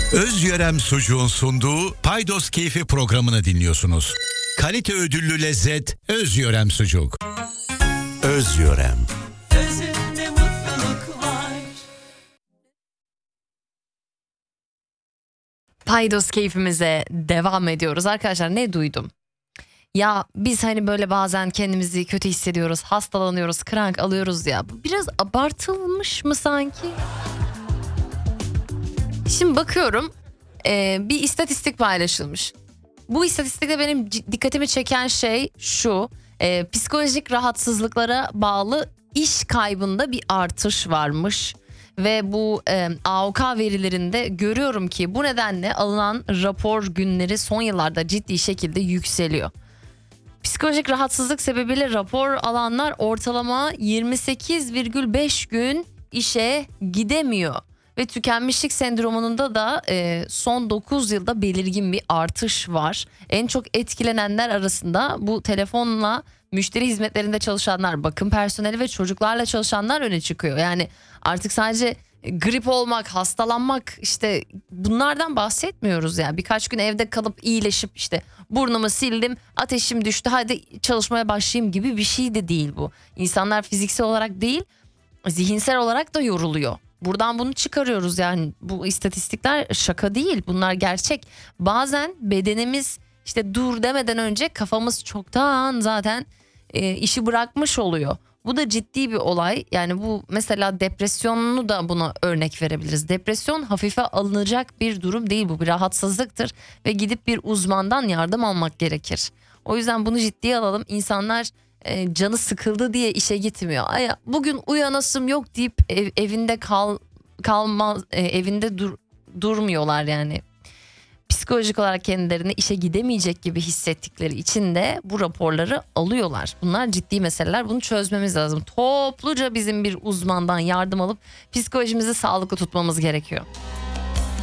Özyörem Sucuğun sunduğu Paydos Keyfi programını dinliyorsunuz. Kalite ödüllü lezzet Özyörem Sucuk. Özyörem. Özünde mutluluk var. Paydos keyfimize devam ediyoruz. Arkadaşlar ne duydum? Ya biz hani böyle bazen kendimizi kötü hissediyoruz, hastalanıyoruz, krank alıyoruz ya. Bu biraz abartılmış mı sanki? Şimdi bakıyorum bir istatistik paylaşılmış. Bu istatistikte benim dikkatimi çeken şey şu. Psikolojik rahatsızlıklara bağlı iş kaybında bir artış varmış. Ve bu AOK verilerinde görüyorum ki bu nedenle alınan rapor günleri son yıllarda ciddi şekilde yükseliyor. Psikolojik rahatsızlık sebebiyle rapor alanlar ortalama 28,5 gün işe gidemiyor. Ve tükenmişlik sendromununda da son 9 yılda belirgin bir artış var. En çok etkilenenler arasında bu telefonla müşteri hizmetlerinde çalışanlar, bakım personeli ve çocuklarla çalışanlar öne çıkıyor. Yani artık sadece grip olmak, hastalanmak işte bunlardan bahsetmiyoruz yani. Birkaç gün evde kalıp iyileşip işte burnumu sildim, ateşim düştü, hadi çalışmaya başlayayım gibi bir şey de değil bu. İnsanlar fiziksel olarak değil, zihinsel olarak da yoruluyor. Buradan bunu çıkarıyoruz yani, bu istatistikler şaka değil, bunlar gerçek. Bazen bedenimiz işte dur demeden önce kafamız çoktan zaten işi bırakmış oluyor. Bu da ciddi bir olay. Yani bu mesela depresyonunu da buna örnek verebiliriz. Depresyon hafife alınacak bir durum değil, bu bir rahatsızlıktır ve gidip bir uzmandan yardım almak gerekir. O yüzden bunu ciddiye alalım. İnsanlar canı sıkıldı diye işe gitmiyor. Ay, bugün uyanasım yok deyip evinde evinde durmuyorlar yani. Psikolojik olarak kendilerini işe gidemeyecek gibi hissettikleri için de bu raporları alıyorlar. Bunlar ciddi meseleler. Bunu çözmemiz lazım. Topluca bizim bir uzmandan yardım alıp psikolojimizi sağlıklı tutmamız gerekiyor.